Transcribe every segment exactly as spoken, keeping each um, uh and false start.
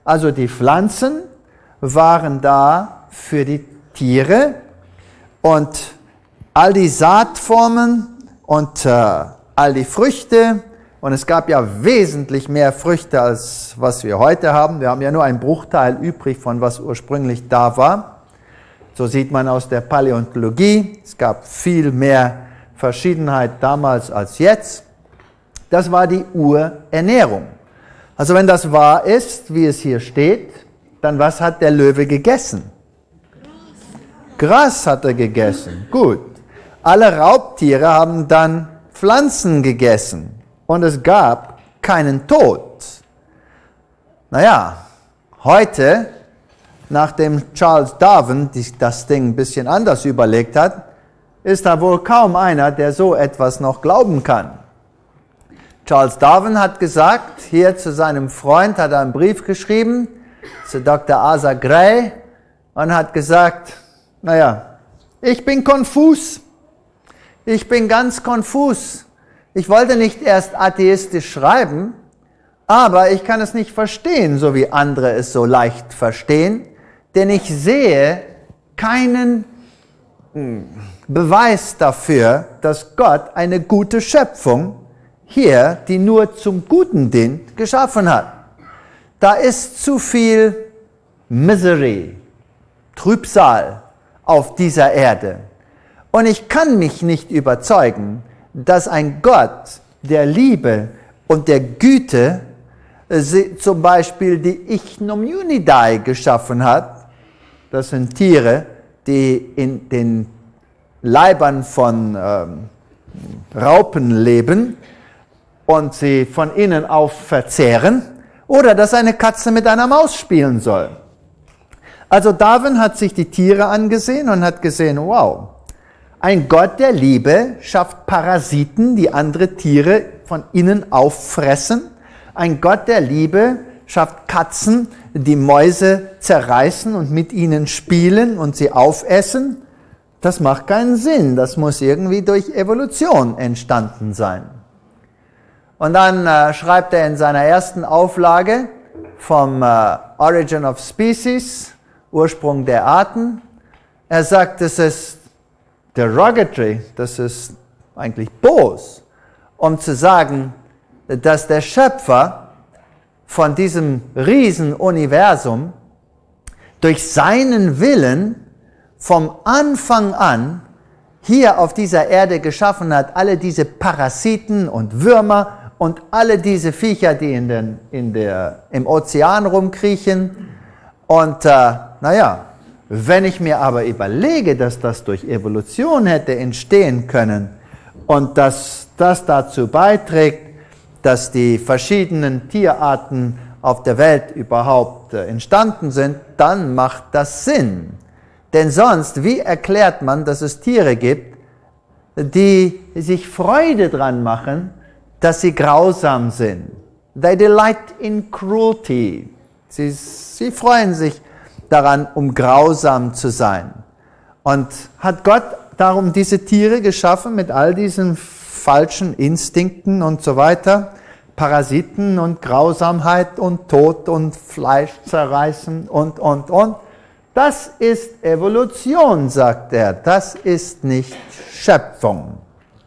Also die Pflanzen waren da für die Tiere und all die Saatformen und äh, all die Früchte. Und es gab ja wesentlich mehr Früchte, als was wir heute haben. Wir haben ja nur einen Bruchteil übrig von was ursprünglich da war. So sieht man aus der Paläontologie. Es gab viel mehr Verschiedenheit damals als jetzt. Das war die Urernährung. Also wenn das wahr ist, wie es hier steht, dann was hat der Löwe gegessen? Gras hat er gegessen. Gut. Alle Raubtiere haben dann Pflanzen gegessen. Und es gab keinen Tod. Naja, heute, nachdem Charles Darwin das Ding ein bisschen anders überlegt hat, ist da wohl kaum einer, der so etwas noch glauben kann. Charles Darwin hat gesagt, hier zu seinem Freund hat er einen Brief geschrieben, zu Doktor Asa Gray, und hat gesagt, naja, ich bin konfus, ich bin ganz konfus. Ich wollte nicht erst atheistisch schreiben, aber ich kann es nicht verstehen, so wie andere es so leicht verstehen, denn ich sehe keinen Beweis dafür, dass Gott eine gute Schöpfung hier, die nur zum Guten dient, geschaffen hat. Da ist zu viel Misery, Trübsal auf dieser Erde. Und ich kann mich nicht überzeugen, dass ein Gott der Liebe und der Güte zum Beispiel die Ichneumonidae geschaffen hat. Das sind Tiere, die in den Leibern von ähm, Raupen leben und sie von innen auf verzehren, oder dass eine Katze mit einer Maus spielen soll. Also Darwin hat sich die Tiere angesehen und hat gesehen, wow, ein Gott der Liebe schafft Parasiten, die andere Tiere von innen auffressen. Ein Gott der Liebe schafft Katzen, die Mäuse zerreißen und mit ihnen spielen und sie aufessen. Das macht keinen Sinn. Das muss irgendwie durch Evolution entstanden sein. Und dann äh, schreibt er in seiner ersten Auflage vom äh, Origin of Species, Ursprung der Arten, er sagt, es ist derogatory, das ist eigentlich bos, um zu sagen, dass der Schöpfer von diesem Riesenuniversum durch seinen Willen vom Anfang an hier auf dieser Erde geschaffen hat, alle diese Parasiten und Würmer und alle diese Viecher, die in den, in der, im Ozean rumkriechen. Und äh, naja, wenn ich mir aber überlege, dass das durch Evolution hätte entstehen können und dass das dazu beiträgt, dass die verschiedenen Tierarten auf der Welt überhaupt äh, entstanden sind, dann macht das Sinn. Denn sonst, wie erklärt man, dass es Tiere gibt, die sich Freude dran machen, dass sie grausam sind? They delight in cruelty. Sie, sie freuen sich daran, um grausam zu sein. Und hat Gott darum diese Tiere geschaffen mit all diesen falschen Instinkten und so weiter, Parasiten und Grausamkeit und Tod und Fleisch zerreißen und, und, und. Das ist Evolution, sagt er. Das ist nicht Schöpfung.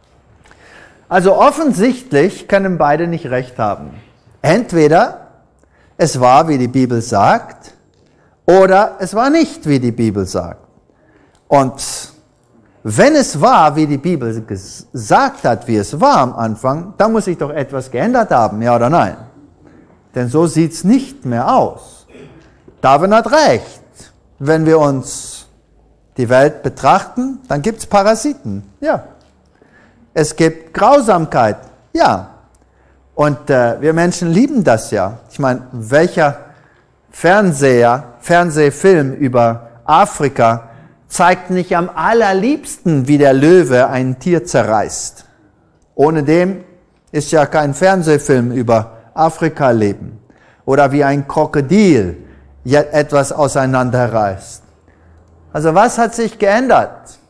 Also offensichtlich können beide nicht recht haben. Entweder es war, wie die Bibel sagt, oder es war nicht, wie die Bibel sagt. Und wenn es war, wie die Bibel gesagt hat, wie es war am Anfang, dann muss sich doch etwas geändert haben, ja oder nein? Denn so sieht es nicht mehr aus. Darwin hat recht. Wenn wir uns die Welt betrachten, dann gibt es Parasiten, ja. Es gibt Grausamkeit, ja. Und äh, wir Menschen lieben das ja. Ich meine, welcher Fernseher, Fernsehfilm über Afrika zeigt nicht am allerliebsten, wie der Löwe ein Tier zerreißt. Ohne dem ist ja kein Fernsehfilm über Afrika-Leben. Oder wie ein Krokodil etwas auseinanderreißt. Also was hat sich geändert?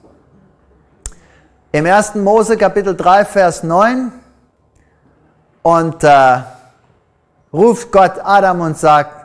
Im ersten Mose Kapitel drei, Vers neun und äh, ruft Gott Adam und sagt,